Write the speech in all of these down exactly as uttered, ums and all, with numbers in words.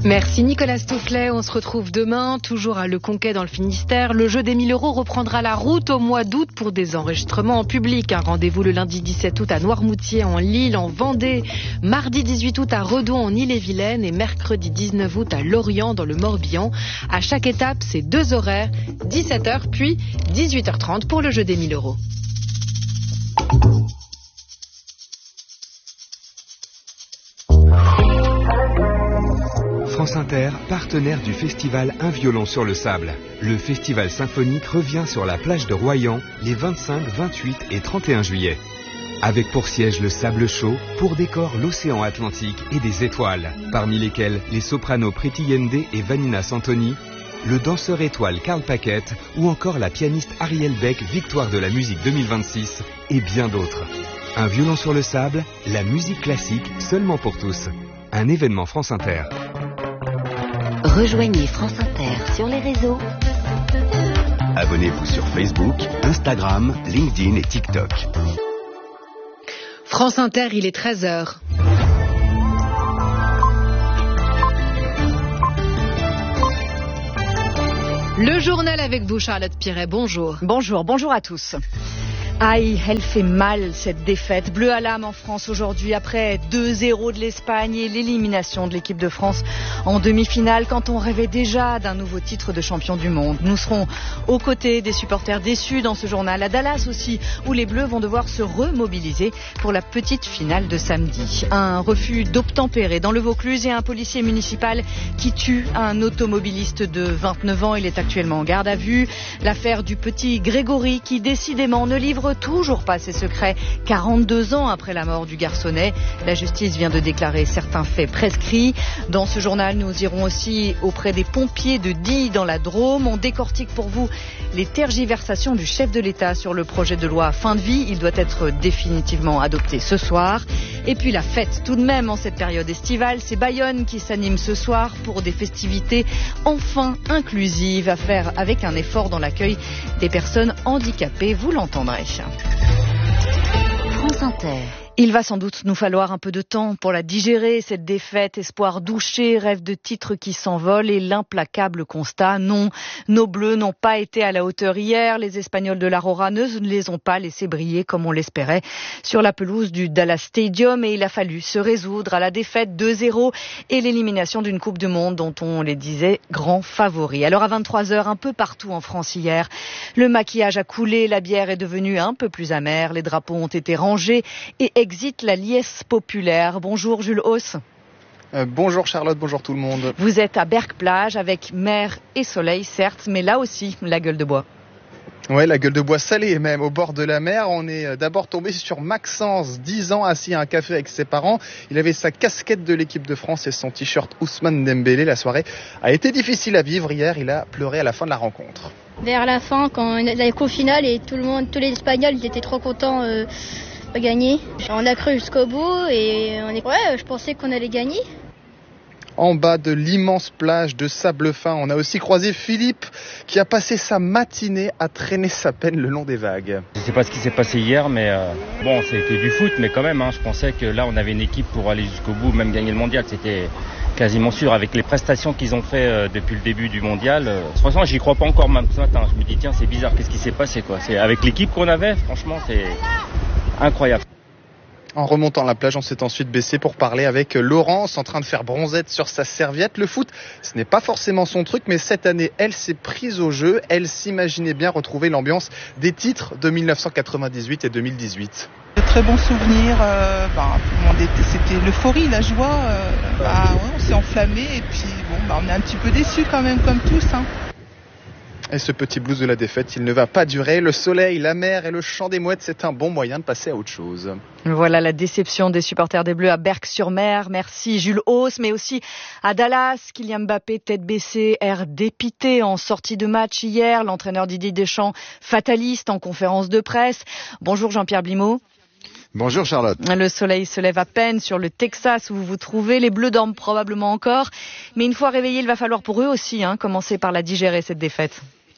Merci Nicolas Stoufflet, on se retrouve demain, toujours à Le Conquet dans le Finistère. Le jeu des mille euros reprendra la route au mois d'août pour des enregistrements en public. Un rendez-vous le lundi dix-sept août à Noirmoutier, en Lille, en Vendée. Mardi dix-huit août à Redon, en Ille-et-Vilaine. Et mercredi dix-neuf août à Lorient, dans le Morbihan. À chaque étape, c'est deux horaires, dix-sept heures puis dix-huit heures trente pour le jeu des mille euros. France Inter, partenaire du festival Un violon sur le sable. Le festival symphonique revient sur la plage de Royan les vingt-cinq, vingt-huit et trente et un juillet. Avec pour siège le sable chaud, pour décor l'océan Atlantique et des étoiles, parmi lesquelles les sopranos Preti Yende et Vanina Santoni, le danseur étoile Karl Paquette ou encore la pianiste Ariel Beck, victoire de la musique deux mille vingt-six et bien d'autres. Un violon sur le sable, la musique classique seulement pour tous. Un événement France Inter. Rejoignez France Inter sur les réseaux. Abonnez-vous sur Facebook, Instagram, LinkedIn et TikTok. France Inter, il est treize heures. Le journal avec vous, Charlotte Piret. Bonjour. Bonjour, bonjour à tous. Aïe, elle fait mal cette défaite. Bleu à l'âme en France aujourd'hui après deux zéro de l'Espagne et l'élimination de l'équipe de France en demi-finale quand on rêvait déjà d'un nouveau titre de champion du monde. Nous serons aux côtés des supporters déçus dans ce journal. À Dallas aussi, où les Bleus vont devoir se remobiliser pour la petite finale de samedi. Un refus d'obtempérer dans le Vaucluse et un policier municipal qui tue un automobiliste de vingt-neuf ans. Il est actuellement en garde à vue. L'affaire du petit Grégory qui décidément ne livre toujours pas ses secrets quarante-deux ans après la mort du garçonnet. La justice vient de déclarer certains faits prescrits. Dans ce journal, nous irons aussi auprès des pompiers de Die dans la Drôme. On décortique pour vous les tergiversations du chef de l'État sur le projet de loi fin de vie. Il doit être définitivement adopté ce soir. Et puis la fête tout de même en cette période estivale. C'est Bayonne qui s'anime ce soir pour des festivités enfin inclusives à faire avec un effort dans l'accueil des personnes handicapées. Vous l'entendrez. France Inter. Il va sans doute nous falloir un peu de temps pour la digérer, cette défaite, espoir douché, rêve de titre qui s'envole et l'implacable constat. Non, nos Bleus n'ont pas été à la hauteur hier. Les Espagnols de l'Aurora ne les ont pas laissés briller comme on l'espérait sur la pelouse du Dallas Stadium et il a fallu se résoudre à la défaite deux zéro et l'élimination d'une Coupe du Monde dont on les disait grand favori. Alors à vingt-trois heures, un peu partout en France hier, le maquillage a coulé, la bière est devenue un peu plus amère, les drapeaux ont été rangés et exit la liesse populaire. Bonjour Jules Hauss. Euh, bonjour Charlotte, bonjour tout le monde. Vous êtes à Berck-Plage avec mer et soleil certes, mais là aussi la gueule de bois. Ouais, la gueule de bois salée même au bord de la mer. On est d'abord tombé sur Maxence, dix ans, assis à un café avec ses parents. Il avait sa casquette de l'équipe de France et son t-shirt Ousmane Dembélé. La soirée a été difficile à vivre hier. Il a pleuré à la fin de la rencontre. Vers la fin, quand il y a le finale et tout le monde, tous les Espagnols, ils étaient trop contents euh, de gagner. On a cru jusqu'au bout et on est... ouais, je pensais qu'on allait gagner. En bas de l'immense plage de sable fin, on a aussi croisé Philippe qui a passé sa matinée à traîner sa peine le long des vagues. Je ne sais pas ce qui s'est passé hier, mais euh, bon, c'était du foot, mais quand même, hein, je pensais que là, on avait une équipe pour aller jusqu'au bout, même gagner le mondial, c'était quasiment sûr. Avec les prestations qu'ils ont fait euh, depuis le début du mondial, euh, franchement, j'y crois pas encore même ce matin. Je me dis, tiens, c'est bizarre, qu'est-ce qui s'est passé, quoi. C'est avec l'équipe qu'on avait, franchement, c'est incroyable. En remontant la plage, on s'est ensuite baissé pour parler avec Laurence, en train de faire bronzette sur sa serviette. Le foot, ce n'est pas forcément son truc, mais cette année, elle s'est prise au jeu. Elle s'imaginait bien retrouver l'ambiance des titres de mille neuf cent quatre-vingt-dix-huit et deux mille dix-huit. De très bons souvenirs, euh, bah, tout le monde était, c'était l'euphorie, la joie. Euh, bah, ouais, on s'est enflammé et puis bon, bah, on est un petit peu déçus quand même, comme tous. Hein. Et ce petit blues de la défaite, il ne va pas durer. Le soleil, la mer et le chant des mouettes, c'est un bon moyen de passer à autre chose. Voilà la déception des supporters des Bleus à Berck-sur-Mer. Merci Jules Hauss, mais aussi à Dallas. Kylian Mbappé, tête baissée, air dépité en sortie de match hier. L'entraîneur Didier Deschamps, fataliste en conférence de presse. Bonjour Jean-Pierre Blimaud. Bonjour Charlotte. Le soleil se lève à peine sur le Texas où vous vous trouvez. Les Bleus dorment probablement encore. Mais une fois réveillés, il va falloir pour eux aussi hein, commencer par la digérer cette défaite.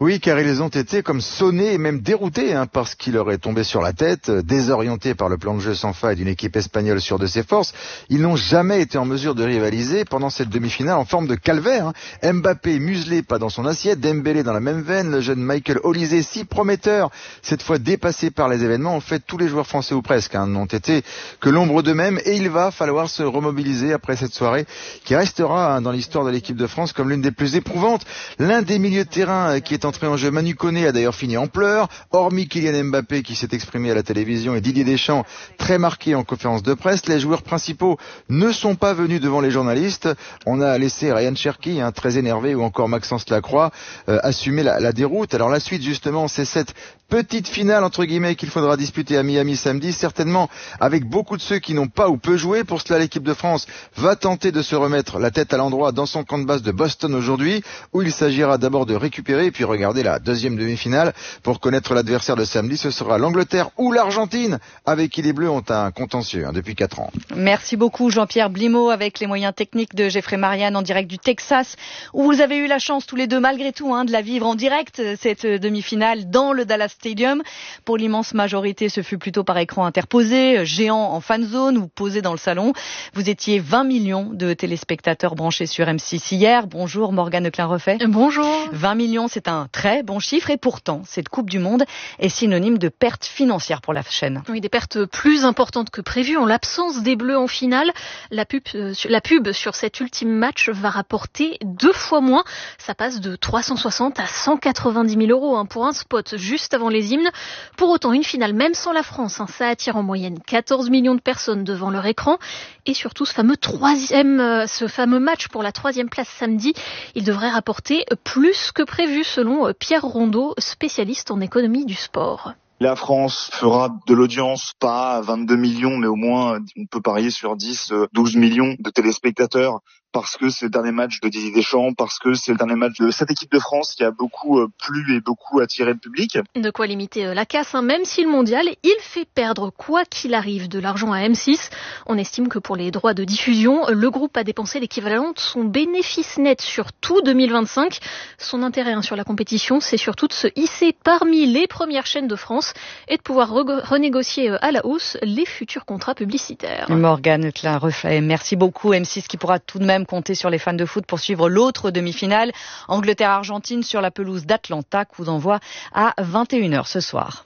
Oui, car ils ont été comme sonnés et même déroutés hein, parce qu'il leur est tombé sur la tête, désorientés par le plan de jeu sans faille d'une équipe espagnole sûre de ses forces. Ils n'ont jamais été en mesure de rivaliser pendant cette demi-finale en forme de calvaire. Hein. Mbappé muselé, pas dans son assiette, Dembélé dans la même veine, le jeune Michael Olise, si prometteur, cette fois dépassé par les événements. En fait, tous les joueurs français ou presque hein, n'ont été que l'ombre d'eux-mêmes et il va falloir se remobiliser après cette soirée qui restera hein, dans l'histoire de l'équipe de France comme l'une des plus éprouvantes. L'un des milieux de terrain qui est entré en jeu, Manu Koné, a d'ailleurs fini en pleurs, hormis Kylian Mbappé qui s'est exprimé à la télévision et Didier Deschamps très marqué en conférence de presse. Les joueurs principaux ne sont pas venus devant les journalistes. On a laissé Ryan Cherki, hein, très énervé, ou encore Maxence Lacroix euh, assumer la, la déroute. Alors la suite justement, c'est cette petite finale entre guillemets qu'il faudra disputer à Miami samedi, certainement avec beaucoup de ceux qui n'ont pas ou peu joué. Pour cela, l'équipe de France va tenter de se remettre la tête à l'endroit dans son camp de base de Boston aujourd'hui, où il s'agira d'abord de récupérer et puis regarder la deuxième demi-finale pour connaître l'adversaire de samedi. Ce sera l'Angleterre ou l'Argentine, avec qui les Bleus ont un contentieux hein, depuis quatre ans. Merci beaucoup Jean-Pierre Blimaud avec les moyens techniques de Geoffrey Marianne en direct du Texas, où vous avez eu la chance tous les deux malgré tout hein, de la vivre en direct, cette demi-finale dans le Dallas Stadium. Pour l'immense majorité, ce fut plutôt par écran interposé, géant en fan zone ou posé dans le salon. Vous étiez vingt millions de téléspectateurs branchés sur M six hier. Bonjour Morgane Klein-Refait. Bonjour. vingt millions, c'est un très bon chiffre et pourtant, cette Coupe du Monde est synonyme de pertes financières pour la chaîne. Oui, des pertes plus importantes que prévues. En l'absence des Bleus en finale, la pub, euh, la pub sur cet ultime match va rapporter deux fois moins. Ça passe de trois cent soixante à cent quatre-vingt-dix mille euros hein, pour un spot juste avant les hymnes. Pour autant, une finale, même sans la France, hein, ça attire en moyenne quatorze millions de personnes devant leur écran. Et surtout, ce fameux troisième, euh, ce fameux match pour la troisième place samedi, il devrait rapporter plus que prévu selon euh, Pierre Rondeau, spécialiste en économie du sport. La France fera de l'audience, pas vingt-deux millions, mais au moins on peut parier sur dix, douze millions de téléspectateurs, parce que c'est le dernier match de Didier Deschamps, parce que c'est le dernier match de cette équipe de France qui a beaucoup plu et beaucoup attiré le public. De quoi limiter la casse, hein, même si le mondial, il fait perdre quoi qu'il arrive de l'argent à M six. On estime que pour les droits de diffusion, le groupe a dépensé l'équivalent de son bénéfice net sur tout deux mille vingt-cinq. Son intérêt hein, sur la compétition, c'est surtout de se hisser parmi les premières chaînes de France et de pouvoir re- renégocier à la hausse les futurs contrats publicitaires. Morgane Klein-Refait, merci beaucoup. M six qui pourra tout de même compter sur les fans de foot pour suivre l'autre demi-finale, Angleterre-Argentine sur la pelouse d'Atlanta, coup d'envoi à vingt et une heures ce soir.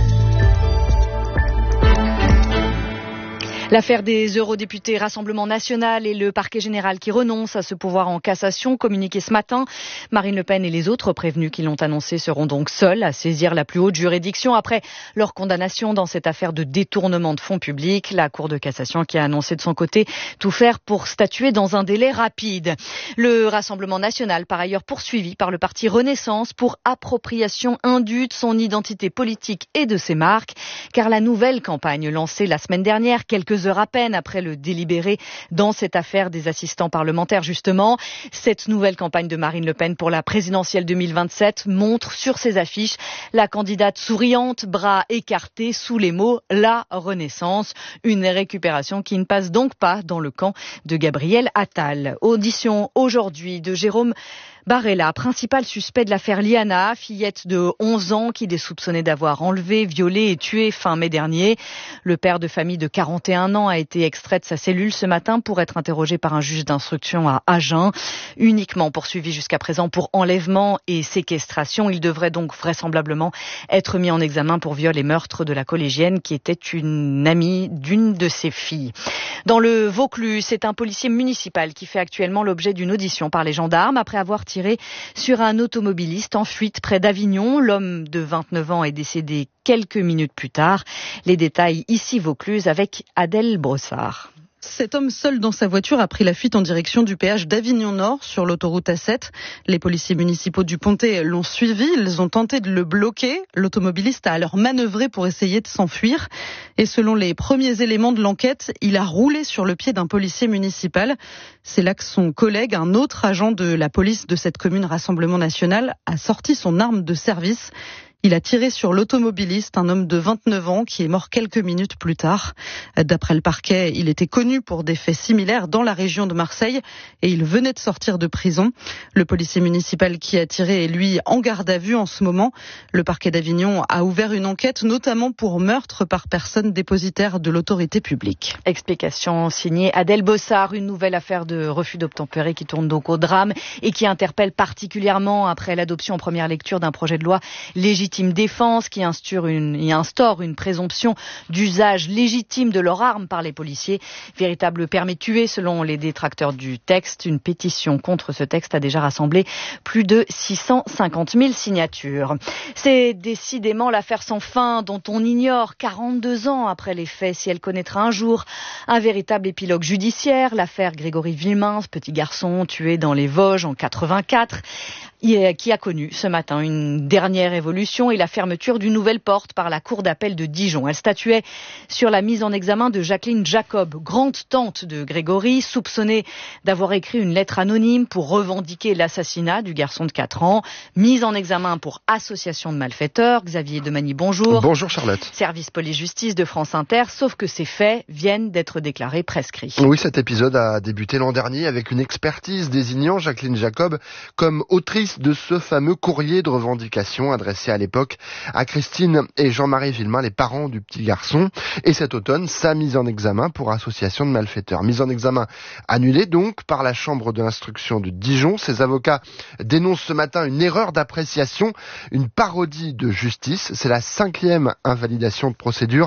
L'affaire des eurodéputés Rassemblement National et le parquet général qui renonce à ce pouvoir en cassation, communiqué ce matin. Marine Le Pen et les autres prévenus qui l'ont annoncé seront donc seuls à saisir la plus haute juridiction après leur condamnation dans cette affaire de détournement de fonds publics. La Cour de cassation qui a annoncé de son côté tout faire pour statuer dans un délai rapide. Le Rassemblement National, par ailleurs poursuivi par le parti Renaissance pour appropriation indue de son identité politique et de ses marques, car la nouvelle campagne lancée la semaine dernière, quelques heures à peine après le délibéré dans cette affaire des assistants parlementaires justement. Cette nouvelle campagne de Marine Le Pen pour la présidentielle deux mille vingt-sept montre sur ses affiches la candidate souriante, bras écartés sous les mots « La Renaissance ». Une récupération qui ne passe donc pas dans le camp de Gabriel Attal. Audition aujourd'hui de Jérôme Barella, principal suspect de l'affaire Liana, fillette de onze ans qui est soupçonnée d'avoir enlevé, violé et tué fin mai dernier. Le père de famille de quarante et un ans a été extrait de sa cellule ce matin pour être interrogé par un juge d'instruction à Agen. Uniquement poursuivi jusqu'à présent pour enlèvement et séquestration. Il devrait donc vraisemblablement être mis en examen pour viol et meurtre de la collégienne qui était une amie d'une de ses filles. Dans le Vaucluse, c'est un policier municipal qui fait actuellement l'objet d'une audition par les gendarmes après avoir tiré sur un automobiliste en fuite près d'Avignon. L'homme de vingt-neuf ans est décédé quelques minutes plus tard. Les détails ici Vaucluse avec Adèle Brossard. Cet homme seul dans sa voiture a pris la fuite en direction du péage d'Avignon Nord sur l'autoroute A sept. Les policiers municipaux du Pontet l'ont suivi. Ils ont tenté de le bloquer. L'automobiliste a alors manœuvré pour essayer de s'enfuir. Et selon les premiers éléments de l'enquête, il a roulé sur le pied d'un policier municipal. C'est là que son collègue, un autre agent de la police de cette commune Rassemblement National, a sorti son arme de service. Il a tiré sur l'automobiliste, un homme de vingt-neuf ans qui est mort quelques minutes plus tard. D'après le parquet, il était connu pour des faits similaires dans la région de Marseille et il venait de sortir de prison. Le policier municipal qui a tiré est lui en garde à vue en ce moment. Le parquet d'Avignon a ouvert une enquête notamment pour meurtre par personne dépositaire de l'autorité publique. Explication signée Adèle Bossard, une nouvelle affaire de refus d'obtempérer qui tourne donc au drame et qui interpelle particulièrement après l'adoption en première lecture d'un projet de loi légitime défense qui instaure une, qui instaure une présomption d'usage légitime de leur arme par les policiers. Véritable permis de tuer selon les détracteurs du texte. Une pétition contre ce texte a déjà rassemblé plus de six cent cinquante mille signatures. C'est décidément l'affaire sans fin dont on ignore quarante-deux ans après les faits si elle connaîtra un jour un véritable épilogue judiciaire. L'affaire Grégory Villemin, ce petit garçon tué dans les Vosges en quatre-vingt-quatre, qui a connu ce matin une dernière évolution et la fermeture d'une nouvelle porte par la cour d'appel de Dijon. Elle statuait sur la mise en examen de Jacqueline Jacob, grande tante de Grégory, soupçonnée d'avoir écrit une lettre anonyme pour revendiquer l'assassinat du garçon de quatre ans. Mise en examen pour association de malfaiteurs. Xavier Demagny, bonjour. Bonjour Charlotte. Service police-justice de France Inter, sauf que ces faits viennent d'être déclarés prescrits. Oui, cet épisode a débuté l'an dernier avec une expertise désignant Jacqueline Jacob comme autrice de ce fameux courrier de revendication adressé à l'époque à Christine et Jean-Marie Villemin, les parents du petit garçon. Et cet automne, sa mise en examen pour association de malfaiteurs. Mise en examen annulée donc par la chambre de l'instruction de Dijon. Ses avocats dénoncent ce matin une erreur d'appréciation, une parodie de justice. C'est la cinquième invalidation de procédure